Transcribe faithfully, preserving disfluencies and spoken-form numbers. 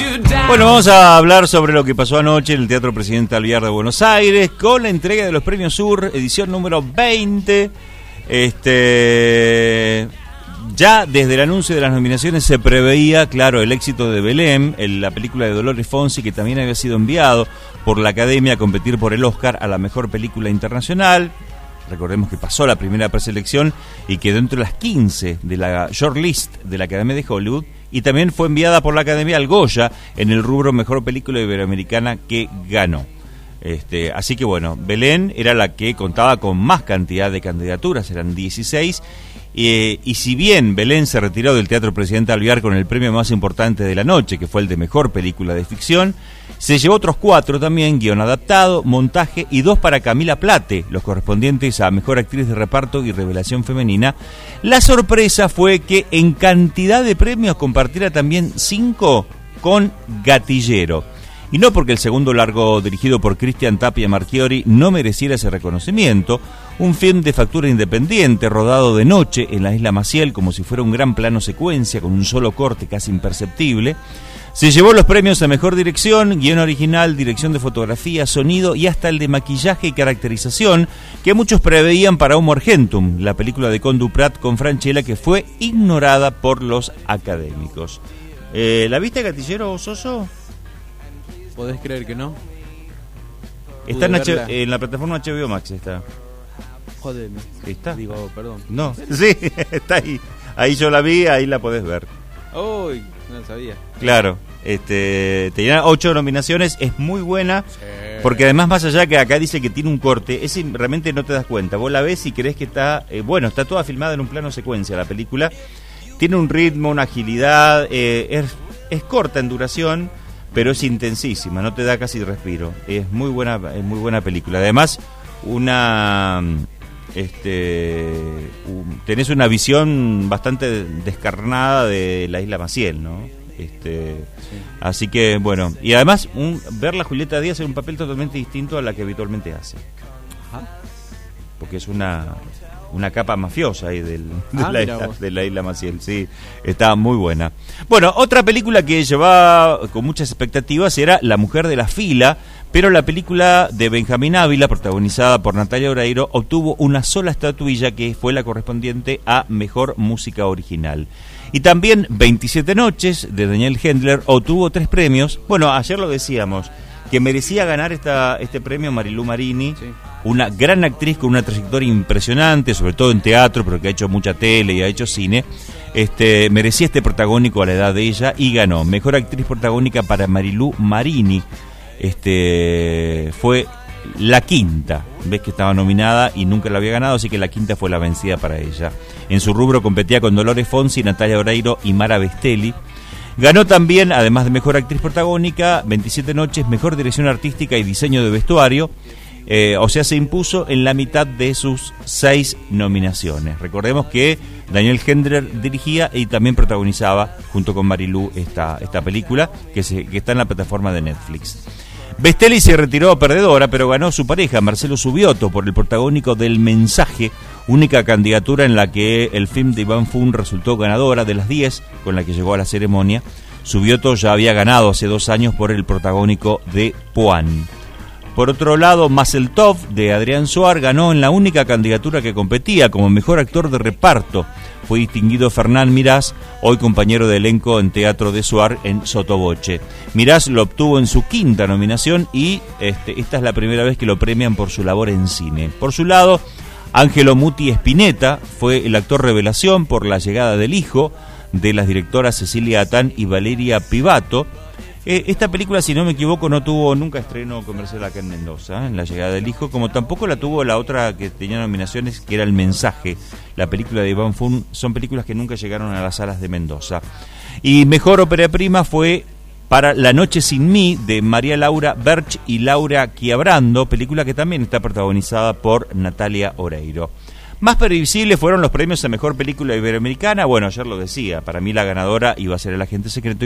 Bueno, vamos a hablar sobre lo que pasó anoche en el Teatro Presidente Alvear de Buenos Aires con la entrega de los Premios Sur, edición número veinte. Este, ya desde el anuncio de las nominaciones se preveía, claro, el éxito de Belén, en la película de Dolores Fonsi, que también había sido enviado por la Academia a competir por el Oscar a la mejor película internacional. Recordemos que pasó la primera preselección y quedó entre las quince de la shortlist de la Academia de Hollywood, y también fue enviada por la Academia al Goya en el rubro Mejor Película Iberoamericana, que ganó. Este, así que bueno, Belén era la que contaba con más cantidad de candidaturas, eran dieciséis, eh, y si bien Belén se retiró del Teatro Presidente Alvear con el premio más importante de la noche, que fue el de Mejor Película de Ficción, se llevó otros cuatro también: guión adaptado, montaje y dos para Camila Plate, los correspondientes a Mejor Actriz de Reparto y Revelación Femenina. La sorpresa fue que en cantidad de premios compartiera también cinco con Gatillero. Y no porque el segundo largo, dirigido por Cristian Tapia Marchiori, no mereciera ese reconocimiento. Un film de factura independiente, rodado de noche en la isla Maciel, como si fuera un gran plano secuencia, con un solo corte casi imperceptible. Se llevó los premios a Mejor Dirección, Guión Original, Dirección de Fotografía, Sonido y hasta el de Maquillaje y Caracterización, que muchos preveían para Homo Argentum, la película de Con Duprat con Francella, que fue ignorada por los académicos. Eh, ¿La viste, Gatillero, Soso? ¿Podés creer que no? Está en, H- en la plataforma H B O Max, está. Jodeme. ¿Está? Digo, perdón. No, sí, está ahí. Ahí yo la vi, ahí la podés ver. Uy, no sabía. Claro, este, tenía ocho nominaciones, es muy buena, Sí. porque además, más allá que acá dice que tiene un corte, ese realmente no te das cuenta. Vos la ves y crees que está, eh, bueno, está toda filmada en un plano secuencia la película. Tiene un ritmo, una agilidad, eh, es, es corta en duración, pero es intensísima, no te da casi respiro. Es muy buena, es muy buena película. Además, una este un, tenés una visión bastante descarnada de la isla Maciel, ¿no? Este, sí. Así que bueno, y además un, verla Julieta Díaz en un papel totalmente distinto a la que habitualmente hace. Ajá. Porque es una una capa mafiosa ahí del, de, ah, la isla, de la isla Maciel, sí, está muy buena. Bueno, otra película que llevaba con muchas expectativas era La Mujer de la Fila, pero la película de Benjamín Ávila, protagonizada por Natalia Oreiro, obtuvo una sola estatuilla, que fue la correspondiente a Mejor Música Original. Y también veintisiete noches, de Daniel Hendler, obtuvo tres premios. Bueno, ayer lo decíamos, que merecía ganar esta, este premio Marilú Marini, sí. Una gran actriz con una trayectoria impresionante, sobre todo en teatro, pero que ha hecho mucha tele y ha hecho cine. Este, merecía este protagónico a la edad de ella y ganó. Mejor actriz protagónica para Marilú Marini. Este, fue la quinta vez que estaba nominada y nunca la había ganado, así que la quinta fue la vencida para ella. En su rubro competía con Dolores Fonsi, Natalia Oreiro y Mara Bestelli. Ganó también, además de Mejor Actriz Protagónica, veintisiete noches, Mejor Dirección Artística y Diseño de Vestuario. Eh, o sea, se impuso en la mitad de sus seis nominaciones. Recordemos que Daniel Hendler dirigía y también protagonizaba, junto con Marilú, esta, esta película, que, se, que está en la plataforma de Netflix. Bestelli se retiró perdedora, pero ganó su pareja, Marcelo Subioto, por el protagónico del Mensaje, única candidatura en la que el film de Iván Fun resultó ganadora de las diez con la que llegó a la ceremonia. Subioto ya había ganado hace dos años por el protagónico de Puan. Por otro lado, Mazeltov, de Adrián Suar, ganó en la única candidatura que competía como mejor actor de reparto. Fue distinguido Fernán Mirás, hoy compañero de elenco en teatro de Suar en Sotoboche. Mirás lo obtuvo en su quinta nominación y este, esta es la primera vez que lo premian por su labor en cine. Por su lado, Ángelo Muti Spinetta fue el actor revelación por La Llegada del Hijo, de las directoras Cecilia Atán y Valeria Pivato. Eh, esta película, si no me equivoco, no tuvo nunca estreno comercial acá en Mendoza, ¿eh? En La Llegada del Hijo, como tampoco la tuvo la otra que tenía nominaciones, que era El Mensaje, la película de Iván Fun. Son películas que nunca llegaron a las salas de Mendoza. Y mejor ópera prima fue para La Noche Sin Mí, de María Laura Berch y Laura Chiabrando, película que también está protagonizada por Natalia Oreiro. Más previsibles fueron los premios a Mejor Película Iberoamericana. Bueno, ayer lo decía, para mí la ganadora iba a ser El Agente Secreto.